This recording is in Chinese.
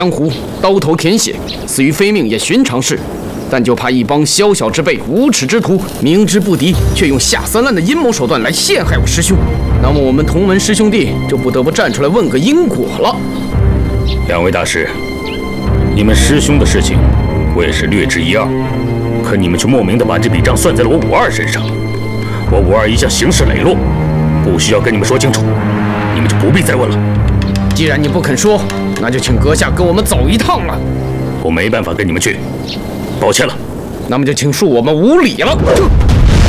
江湖刀头舔血，死于非命也寻常事，但就怕一帮宵小之辈、无耻之徒，明知不敌，却用下三滥的阴谋手段来陷害我师兄。那么我们同门师兄弟就不得不站出来问个因果了。 两位大师，你们师兄的事情，我也是略知一二，可你们却莫名的把这笔账算在了我武二身上。我武二一向行事磊落，不需要跟你们说清楚，你们就不必再问了。 既然你不肯说，那就请阁下跟我们走一趟了。 我没办法跟你们去，抱歉了。 那么就请恕我们无礼了。